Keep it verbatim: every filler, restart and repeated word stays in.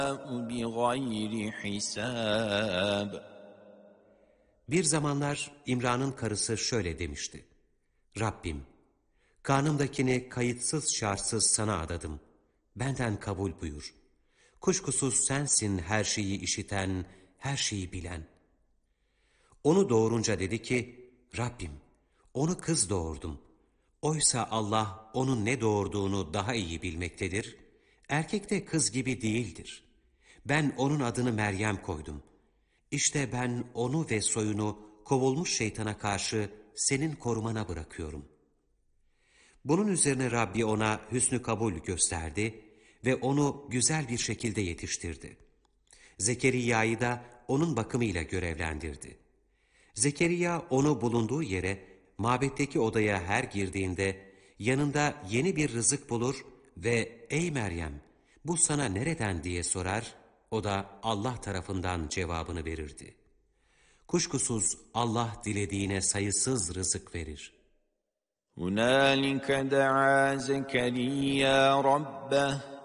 بِغَيْرِ حِسَابٍ. Bir zamanlar İmran'ın karısı şöyle demişti: Rabbim, karnımdakini kayıtsız şartsız sana adadım. Benden kabul buyur. Kuşkusuz sensin her şeyi işiten, her şeyi bilen. Onu doğurunca dedi ki, Rabbim, onu kız doğurdum. Oysa Allah onun ne doğurduğunu daha iyi bilmektedir. Erkek de kız gibi değildir. Ben onun adını Meryem koydum. İşte ben onu ve soyunu kovulmuş şeytana karşı senin korumana bırakıyorum. Bunun üzerine Rabbi ona hüsnü kabul gösterdi ve onu güzel bir şekilde yetiştirdi. Zekeriya'yı da onun bakımıyla görevlendirdi. Zekeriya onu bulunduğu yere, mabetteki odaya her girdiğinde yanında yeni bir rızık bulur ve ''Ey Meryem, bu sana nereden?'' diye sorar, o da Allah tarafından cevabını verirdi. Kuşkusuz Allah dilediğine sayısız rızık verir. هُنَالِكَ دَعَا زَكَرِيَّا رَبَّهُ